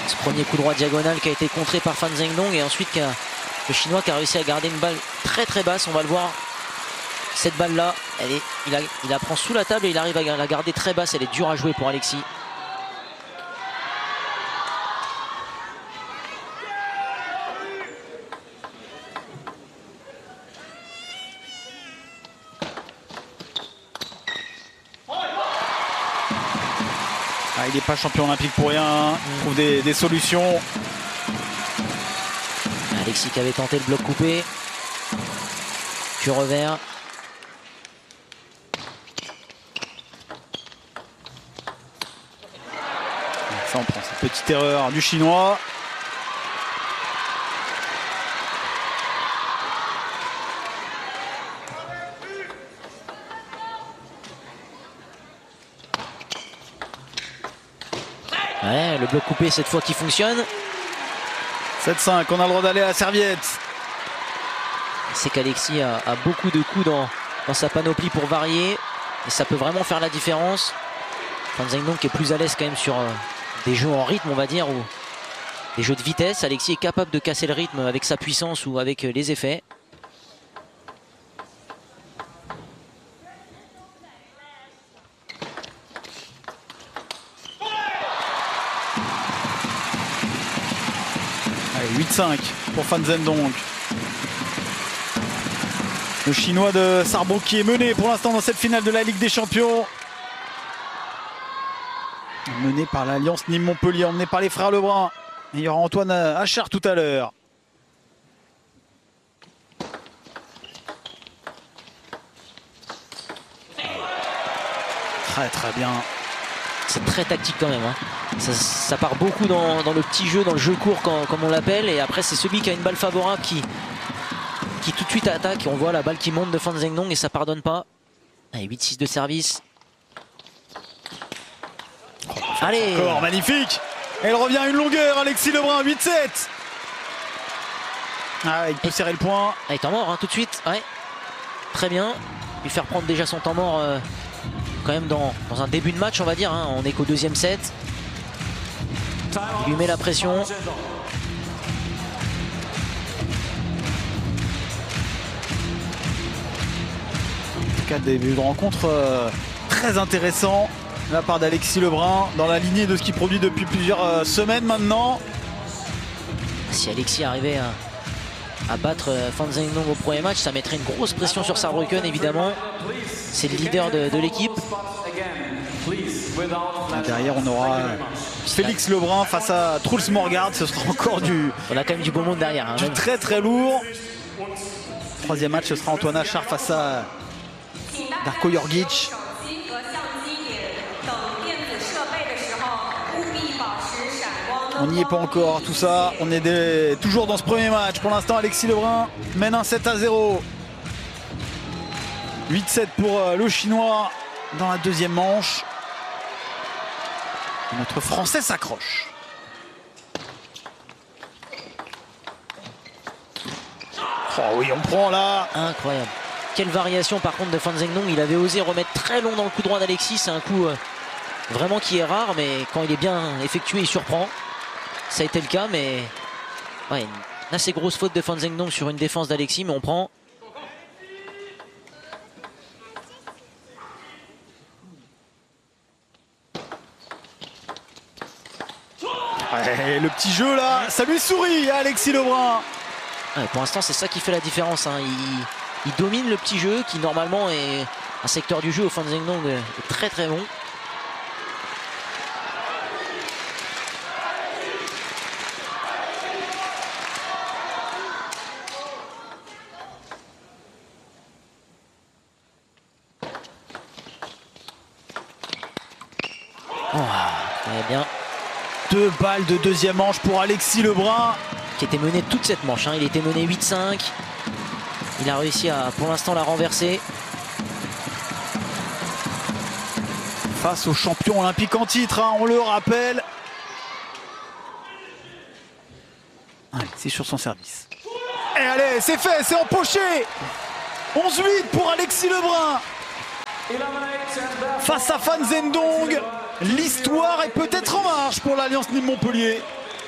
Ce premier coup droit diagonal qui a été contré par Fan Zhendong et ensuite le Chinois qui a réussi à garder une balle très très basse. On va le voir. Cette balle là, il la prend sous la table et il arrive à la garder très basse. Elle est dure à jouer pour Alexis. Il n'est pas champion olympique pour rien, il trouve des solutions. Alexis qui avait tenté le bloc coupé. Puis revers. Ça, on prend cette petite erreur du Chinois. Ouais, le bloc coupé cette fois qui fonctionne. 7-5, on a le droit d'aller à la serviette. C'est qu'Alexis a beaucoup de coups dans sa panoplie pour varier. Et ça peut vraiment faire la différence. Fan Zhendong qui est plus à l'aise quand même sur des jeux en rythme, on va dire, ou des jeux de vitesse. Alexis est capable de casser le rythme avec sa puissance ou avec les effets. Allez, 8-5 pour Fan Zhendong. Le Chinois de Sarbo qui est mené pour l'instant dans cette finale de la Ligue des Champions. Mené par l'Alliance Nîmes-Montpellier, emmené par les frères Lebrun. Et il y aura Antoine Achard tout à l'heure. Très très bien. C'est très tactique quand même. Hein. Ça part beaucoup dans le petit jeu, dans le jeu court comme on l'appelle. Et après c'est celui qui a une balle favorable qui tout de suite attaque. Et on voit la balle qui monte de Fan Zhendong et ça pardonne pas. Allez, 8-6 de service. Allez. Encore magnifique. Et il revient à une longueur, Alexis Lebrun, 8-7. Ah, il peut serrer le point. Ah, temps mort hein, tout de suite. Ouais. Très bien. Lui faire prendre déjà son temps mort quand même dans un début de match, on va dire. Hein. On est qu'au deuxième set. Il lui met la pression. Quatre débuts de rencontre très intéressant de la part d'Alexis Lebrun dans la lignée de ce qu'il produit depuis plusieurs semaines maintenant. Si Alexis arrivait à battre Fan Zhendong au premier match, ça mettrait une grosse pression sur Saarbrücken évidemment. C'est le leader de l'équipe. Derrière on aura Félix Lebrun face à Truls Morgard. Ce sera encore on a quand même du beau monde derrière. Hein, du très très lourd. Troisième match, ce sera Antoine Achard face à Darko Jorgic. On n'y est pas encore, tout ça. On est toujours dans ce premier match. Pour l'instant, Alexis Lebrun mène un 7-0. 8-7 pour le Chinois dans la deuxième manche. Et notre Français s'accroche. Oh oui, on prend là. Incroyable. Quelle variation par contre de Fan Zhendong. Il avait osé remettre très long dans le coup droit d'Alexis. C'est un coup vraiment qui est rare, mais quand il est bien effectué, il surprend. Ça a été le cas, mais ouais, une assez grosse faute de Fan Zhendong sur une défense d'Alexis, mais on prend. Ouais, le petit jeu là, ça lui sourit à Alexis Lebrun. Ouais, pour l'instant, c'est ça qui fait la différence. Hein. Il domine le petit jeu qui normalement est un secteur du jeu au Fan Zhendong est très très bon. Oh, très bien. 2 balles de deuxième manche pour Alexis Lebrun. Qui était mené toute cette manche. Hein. Il était mené 8-5. Il a réussi à, pour l'instant, la renverser. Face au champion olympique en titre, hein, on le rappelle. Allez, c'est sur son service. Et allez, c'est fait, c'est empoché. 11-8 pour Alexis Lebrun. Face à Fan Zhendong, l'histoire est peut-être en marche pour l'Alliance Nîmes-Montpellier.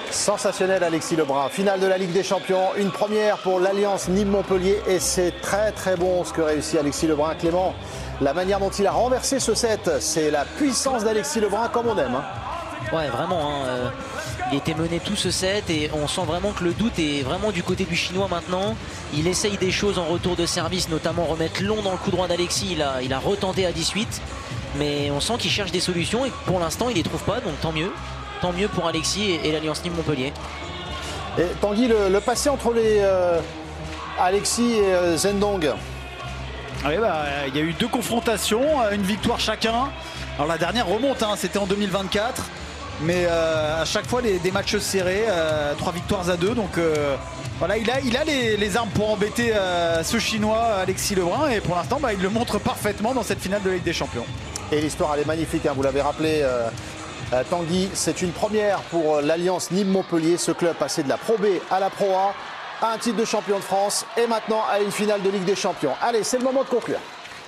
Sensationnel Alexis Lebrun, finale de la Ligue des Champions, une première pour l'Alliance Nîmes-Montpellier et c'est très bon ce que réussit Alexis Lebrun. Clément, la manière dont il a renversé ce set, c'est la puissance d'Alexis Lebrun comme on aime. Ouais, vraiment, il était mené tout ce set et on sent vraiment que le doute est vraiment du côté du Chinois maintenant. Il essaye des choses en retour de service, notamment remettre long dans le coup droit d'Alexis. Il a retenté à 18, mais on sent qu'il cherche des solutions et pour l'instant il les trouve pas, donc tant mieux. Tant mieux pour Alexis et l'Alliance Nîmes-Montpellier. Et Tanguy, le passé entre les Alexis et Zhendong. Oui, il y a eu 2 confrontations, une victoire chacun. Alors la dernière remonte, hein, c'était en 2024. Mais à chaque fois des matchs serrés, 3 victoires à 2. Donc voilà, il a les armes pour embêter ce Chinois Alexis Lebrun. Et pour l'instant, il le montre parfaitement dans cette finale de Ligue des Champions. Et l'histoire, elle est magnifique, hein, vous l'avez rappelé. Tanguy, c'est une première pour l'Alliance Nîmes-Montpellier, ce club passé de la Pro B à la Pro A, à un titre de champion de France et maintenant à une finale de Ligue des Champions. Allez, c'est le moment de conclure.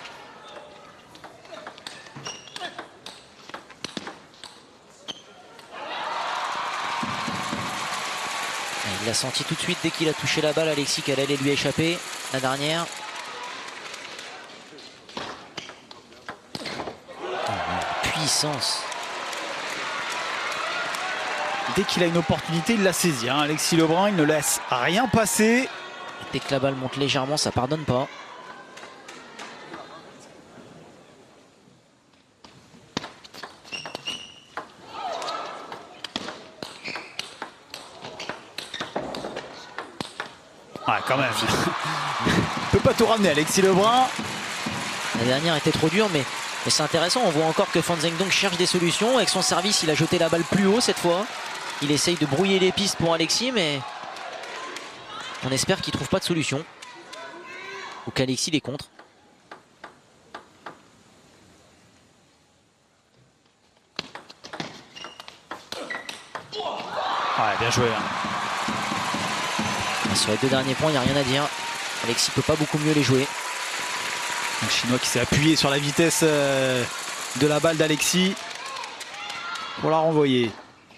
Il l'a senti tout de suite dès qu'il a touché la balle, Alexis, qu'elle allait lui échapper, la dernière. Puissance. Dès qu'il a une opportunité, il la saisit. Hein. Alexis Lebrun, il ne laisse rien passer. Dès que la balle monte légèrement, ça pardonne pas. Ouais, quand même. Il peut pas tout ramener, Alexis Lebrun. La dernière était trop dure, mais c'est intéressant. On voit encore que Fan Zhendong cherche des solutions. Avec son service, il a jeté la balle plus haut cette fois. Il essaye de brouiller les pistes pour Alexis, mais on espère qu'il ne trouve pas de solution. Ou qu'Alexis les contre. Ouais, bien joué. Hein. Sur les 2 derniers points, il n'y a rien à dire. Alexis peut pas beaucoup mieux les jouer. Un Chinois qui s'est appuyé sur la vitesse de la balle d'Alexis pour la renvoyer.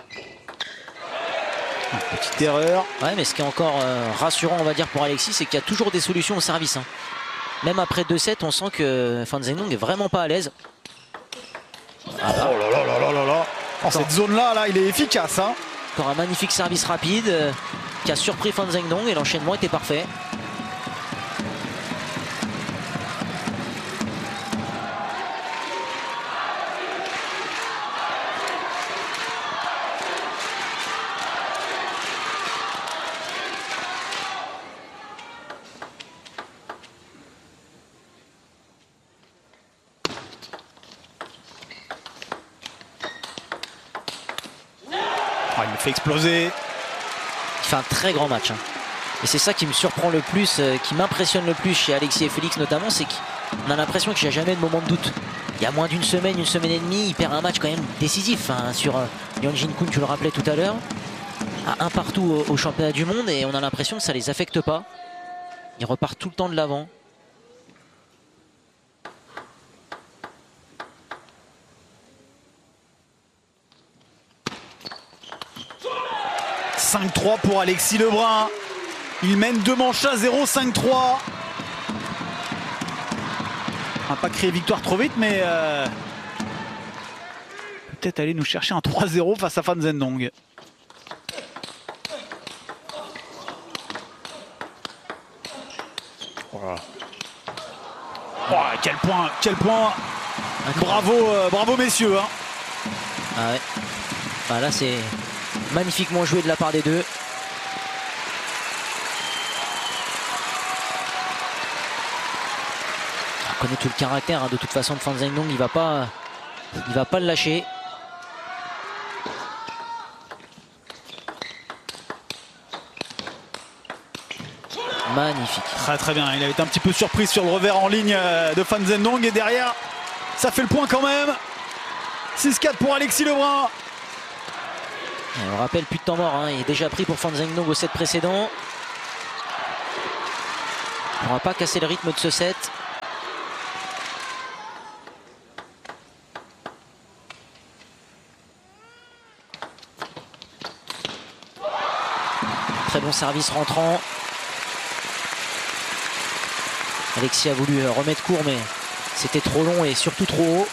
Petite erreur. Ouais, mais ce qui est encore rassurant, on va dire, pour Alexis, c'est qu'il y a toujours des solutions au service. Hein. Même après 2-7, on sent que Fan Zhendong est vraiment pas à l'aise. Ah, oh là là là là là là. Oh, cette zone-là, là, il est efficace. Hein. Encore un magnifique service rapide qui a surpris Fan Zhendong et l'enchaînement était parfait. Oh, il me fait exploser. Il fait un très grand match. Hein. Et c'est ça qui me surprend le plus, qui m'impressionne le plus chez Alexis et Félix notamment, c'est qu'on a l'impression qu'il n'y a jamais de moment de doute. Il y a moins d'une semaine et demie, il perd un match quand même décisif hein, sur Hyunjin Kun, tu le rappelais tout à l'heure. À un partout au championnat du monde et on a l'impression que ça ne les affecte pas. Ils repartent tout le temps de l'avant. « 5-3 pour Alexis Lebrun. Il mène 2 manches à 0, 5-3. On n'a pas créé victoire trop vite, mais peut-être aller nous chercher un 3-0 face à Fan Zhendong. Voilà. Oh, quel point. Bravo messieurs. Hein. Ah ouais. Bah là c'est magnifiquement joué de la part des deux. On connaît tout le caractère hein, de toute façon de Fan Zhendong, il va pas le lâcher. Magnifique. Très bien, il a été un petit peu surpris sur le revers en ligne de Fan Zhendong et derrière ça fait le point quand même. 6-4 pour Alexis Lebrun. Et on rappelle plus de temps mort, hein, il est déjà pris pour Fan Zhendong au set précédent. On ne pourra pas casser le rythme de ce set. Très bon service rentrant. Alexis a voulu remettre court, mais c'était trop long et surtout trop haut.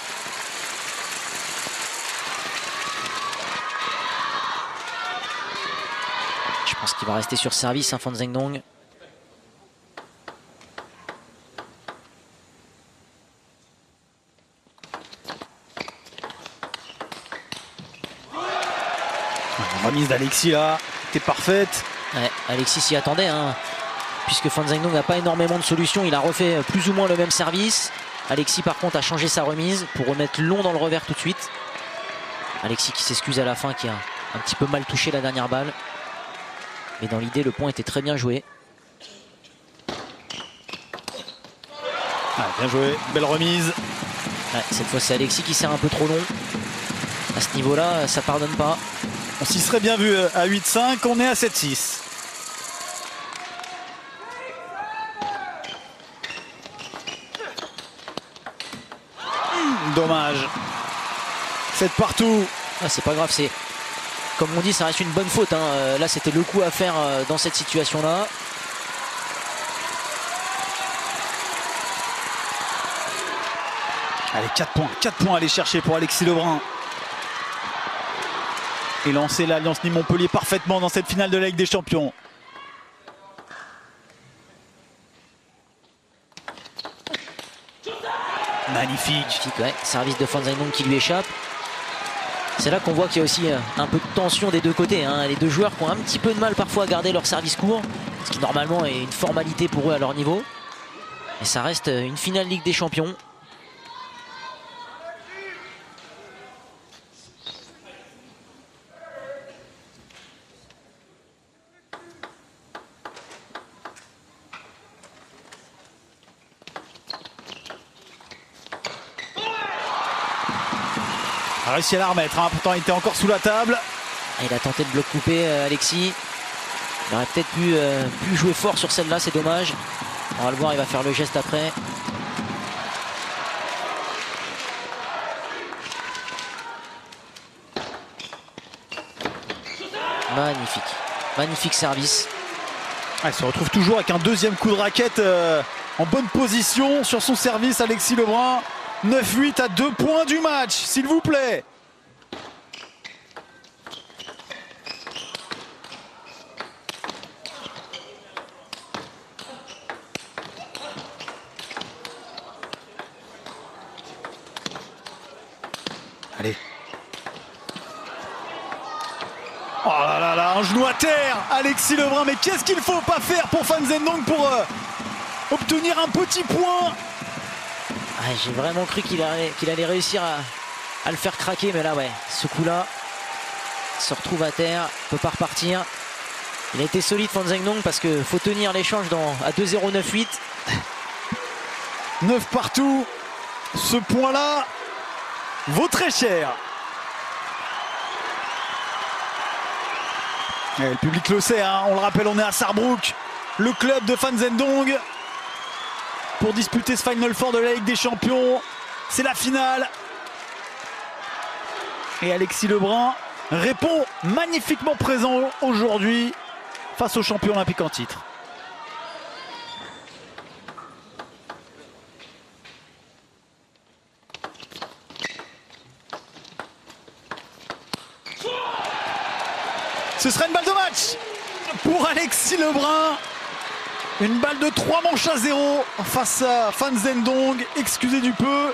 Je pense qu'il va rester sur service, Fan Zhendong. La remise d'Alexis là, était parfaite. Ouais, Alexis s'y attendait, hein, puisque Fan Zhendong n'a pas énormément de solutions. Il a refait plus ou moins le même service. Alexis par contre a changé sa remise pour remettre long dans le revers tout de suite. Alexis qui s'excuse à la fin, qui a un petit peu mal touché la dernière balle. Mais dans l'idée, le point était très bien joué. Ah, bien joué, belle remise. Ouais, cette fois c'est Alexis qui sert un peu trop long. À ce niveau-là, ça pardonne pas. On s'y serait bien vu à 8-5, on est à 7-6. Dommage. 7 partout. Ah, c'est pas grave, c'est comme on dit, ça reste une bonne faute, hein. Là c'était le coup à faire dans cette situation-là. Allez, 4 points à aller chercher pour Alexis Lebrun. Et lancer l'Alliance Nîmes-Montpellier parfaitement dans cette finale de la Ligue des Champions. Magnifique. Magnifique, ouais. Service de Fan Zhendong qui lui échappe. C'est là qu'on voit qu'il y a aussi un peu de tension des deux côtés, hein. Les deux joueurs qui ont un petit peu de mal parfois à garder leur service court, ce qui normalement est une formalité pour eux à leur niveau. Et ça reste une finale Ligue des Champions. A réussi à la remettre, hein. Pourtant il était encore sous la table. Il a tenté de bloc coupé, Alexis. Il aurait peut-être pu jouer fort sur celle-là, c'est dommage. On va le voir, il va faire le geste après. Magnifique. Magnifique service. Ah, il se retrouve toujours avec un deuxième coup de raquette en bonne position sur son service, Alexis Lebrun. 9-8 à 2 points du match, s'il vous plaît. Allez. Oh là là là, un genou à terre, Alexis Lebrun. Mais qu'est-ce qu'il ne faut pas faire pour Fan Zhendong pour obtenir un petit point? Ah, j'ai vraiment cru qu'il allait réussir à le faire craquer, mais là, ouais, ce coup-là, il se retrouve à terre, il ne peut pas repartir. Il a été solide, Fan Zhendong, parce qu'il faut tenir l'échange à 2-0, 9-8. 9 partout. Ce point-là vaut très cher. Et le public le sait, hein, on le rappelle, on est à Sarrebruck, le club de Fan Zhendong, pour disputer ce Final Four de la Ligue des Champions. C'est la finale. Et Alexis Lebrun répond magnifiquement présent aujourd'hui face au champion olympique en titre. Ce sera une balle de match pour Alexis Lebrun. Une balle de 3 manches à 0 face à Fan Zhendong. Excusez du peu.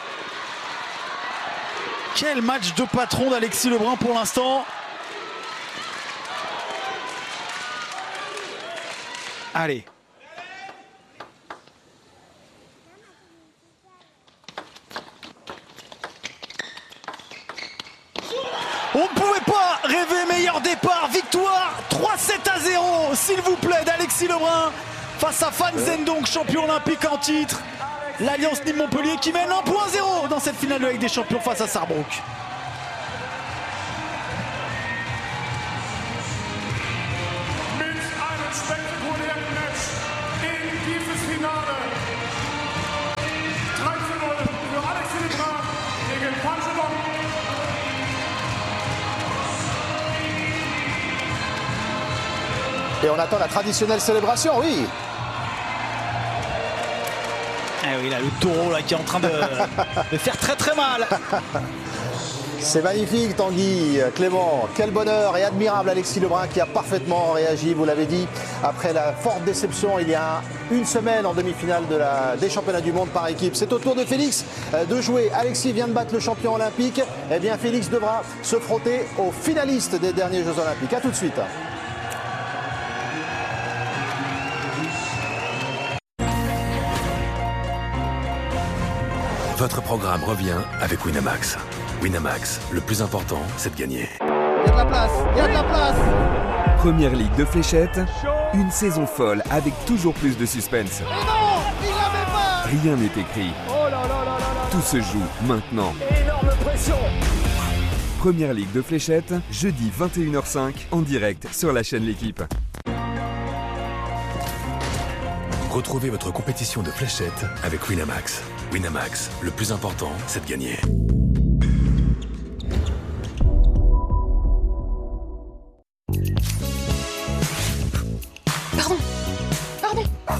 Quel match de patron d'Alexis Lebrun pour l'instant. Allez. On ne pouvait pas rêver meilleur départ. Victoire 3-7 à 0, s'il vous plaît, d'Alexis Lebrun face à Fan Zhendong, champion olympique en titre. L'Alliance Nîmes-Montpellier qui mène 1-0 dans cette finale de la Ligue des Champions face à Sarrebruck. Et on attend la traditionnelle célébration, oui. Eh oui, là, le taureau là, qui est en train de faire très très mal. C'est magnifique Tanguy, Clément, quel bonheur et admirable Alexis Lebrun qui a parfaitement réagi, vous l'avez dit, après la forte déception il y a une semaine en demi-finale des championnats du monde par équipe. C'est au tour de Félix de jouer. Alexis vient de battre le champion olympique, eh bien Félix devra se frotter aux finalistes des derniers Jeux olympiques. A tout de suite. Votre programme revient avec Winamax. Winamax, le plus important, c'est de gagner. Il y a de la place, il y a de la place. Première ligue de fléchettes, une saison folle avec toujours plus de suspense. Et non, il l'avait pas. Rien n'est écrit. Oh là là là là là. Tout se joue maintenant. Énorme pression. Première ligue de fléchettes, jeudi 21h05 en direct sur la chaîne L'Équipe. Retrouvez votre compétition de fléchettes avec Winamax. Winamax, le plus important, c'est de gagner.